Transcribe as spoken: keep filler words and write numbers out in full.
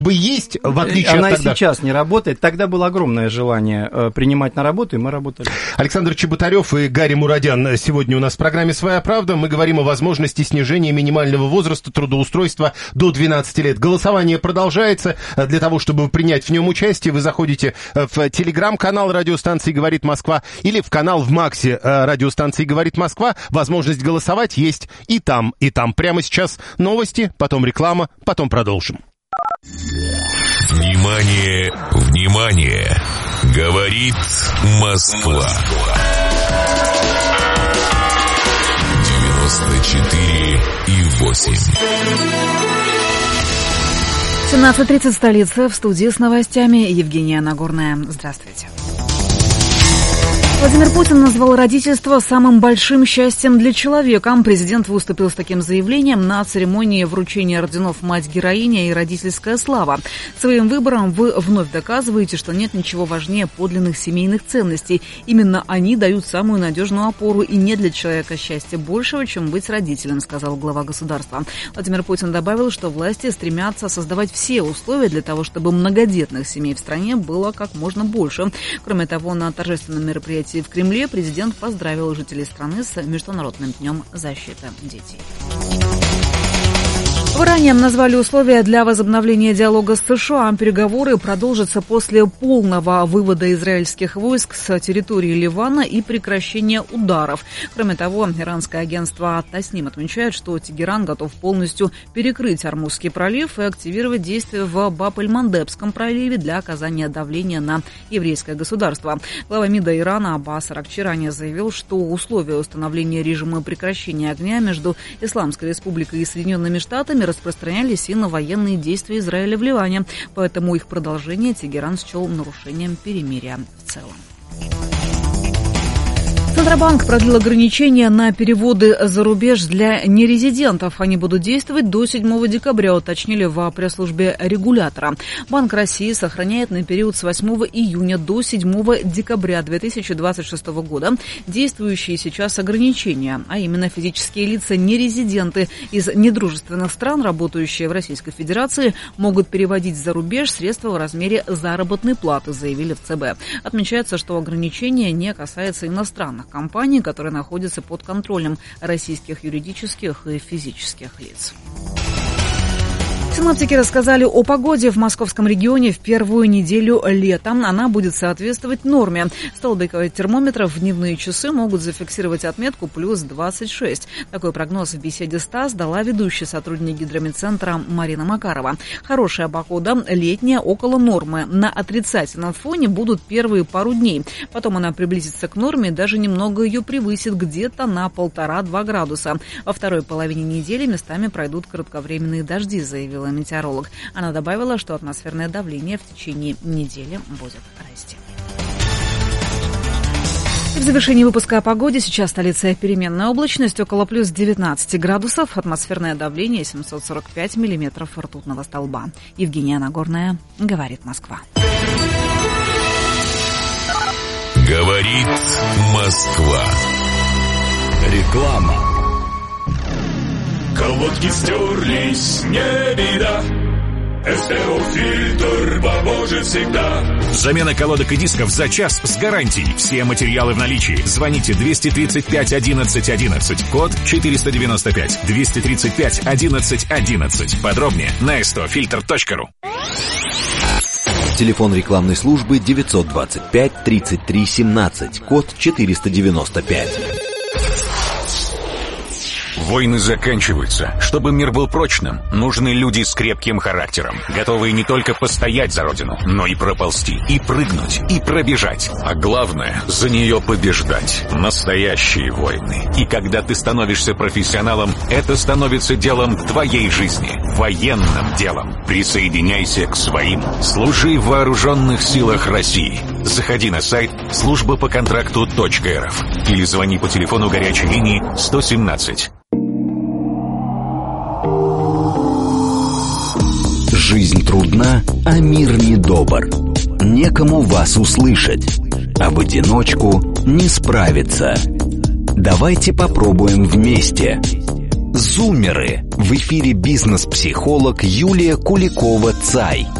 бы есть, в отличие Она от тогда. и сейчас не работает. Тогда было огромное желание э, принимать на работу, и мы работали. Александр Чеботарев и Гарри Мурадян сегодня у нас в программе «Своя правда». Мы говорим о возможности снижения минимального возраста трудоустройства до двенадцати лет. Голосование продолжается. Для того, чтобы принять в нем участие, вы заходите в телеграм-канал радиостанции «Говорит Москва» или в канал в Максе радиостанции «Говорит Москва». Возможность голосовать есть и там, и там. Прямо сейчас новости, потом реклама, потом продолжим. Внимание, внимание! Говорит Москва. девяносто четыре и восемь. семнадцать тридцать, столица, в студии с новостями Евгения Нагорная. Здравствуйте. Владимир Путин назвал родительство самым большим счастьем для человека. Президент выступил с таким заявлением на церемонии вручения орденов «Мать-героиня» и «Родительская слава». Своим выбором вы вновь доказываете, что нет ничего важнее подлинных семейных ценностей. Именно они дают самую надежную опору, и нет для человека счастья большего, чем быть родителем, сказал глава государства. Владимир Путин добавил, что власти стремятся создавать все условия для того, чтобы многодетных семей в стране было как можно больше. Кроме того, на торжественном мероприятии в Кремле президент поздравил жителей страны с Международным днем защиты детей. В Иране назвали условия для возобновления диалога с США. Переговоры продолжатся после полного вывода израильских войск с территории Ливана и прекращения ударов. Кроме того, иранское агентство Тасним отмечает, что Тегеран готов полностью перекрыть Ормузский пролив и активировать действия в Баб-эль-Мандебском проливе для оказания давления на еврейское государство. Глава МИДа Ирана Аббас Аракчи ранее заявил, что условия установления режима прекращения огня между Исламской Республикой и Соединенными Штатами распространялись и на военные действия Израиля в Ливане. Поэтому их продолжение Тегеран счел нарушением перемирия в целом. Центробанк продлил ограничения на переводы за рубеж для нерезидентов. Они будут действовать до седьмого декабря, уточнили в пресс-службе регулятора. Банк России сохраняет на период с восьмого июня до седьмого декабря две тысячи двадцать шестого года действующие сейчас ограничения, а именно физические лица нерезиденты из недружественных стран, работающие в Российской Федерации, могут переводить за рубеж средства в размере заработной платы, заявили в ЦБ. Отмечается, что ограничение не касается иностранных компаний, которые находятся под контролем российских юридических и физических лиц. Синоптики рассказали о погоде в московском регионе в первую неделю лета. Она будет соответствовать норме. Столбики термометров в дневные часы могут зафиксировать отметку плюс двадцать шесть. Такой прогноз в беседе с ТАСС дала ведущий сотрудник гидрометцентра Марина Макарова. Хорошая погода, летняя, около нормы. На отрицательном фоне будут первые пару дней. Потом она приблизится к норме и даже немного ее превысит, где-то на полтора-два градуса. Во второй половине недели местами пройдут кратковременные дожди, заявила метеоролог. Она добавила, что атмосферное давление в течение недели будет расти. И в завершении выпуска о погоде. Сейчас столица переменная облачность, около плюс девятнадцать градусов, атмосферное давление семьсот сорок пять миллиметров ртутного столба. Евгения Нагорная, говорит Москва. Говорит Москва. Реклама. Колодки стерлись, не беда. СТО-фильтр поможет всегда. Замена колодок и дисков за час с гарантией. Все материалы в наличии. Звоните двести тридцать пять одиннадцать одиннадцать. Код четыреста девяносто пять. двести тридцать пять одиннадцать одиннадцать. Подробнее на эс тэ о фильтр точка ру. Телефон рекламной службы девятьсот двадцать пять тридцать три семнадцать. Код четыреста девяносто пять. Войны заканчиваются. Чтобы мир был прочным, нужны люди с крепким характером, готовые не только постоять за родину, но и проползти, и прыгнуть, и пробежать. А главное, за нее побеждать. Настоящие войны. И когда ты становишься профессионалом, это становится делом твоей жизни. Военным делом. Присоединяйся к своим. Служи в вооруженных силах России. Заходи на сайт служба по контракту точка эр эф или звони по телефону горячей линии сто семнадцать. Жизнь трудна, а мир недобр. Некому вас услышать, а в одиночку не справиться. Давайте попробуем вместе. «Зумеры». В эфире бизнес-психолог Юлия Куликова-Цай.